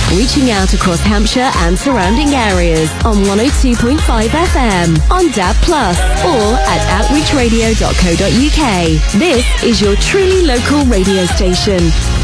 reaching out across Hampshire and surrounding areas on 102.5 FM, on DAB+, or at outreachradio.co.uk. This is your truly local radio station